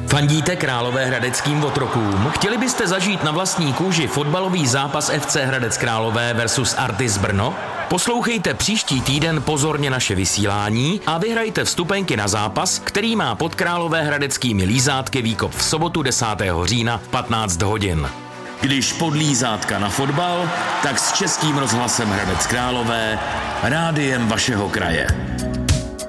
Fandíte Královéhradeckým otrokům? Chtěli byste zažít na vlastní kůži fotbalový zápas FC Hradec Králové versus Artis Brno? Poslouchejte příští týden pozorně naše vysílání a vyhrajte vstupenky na zápas, který má pod Královéhradeckými lízátky výkop v sobotu 10. října v 15 hodin. Když pod lízátka na fotbal, tak s Českým rozhlasem Hradec Králové, rádiem vašeho kraje.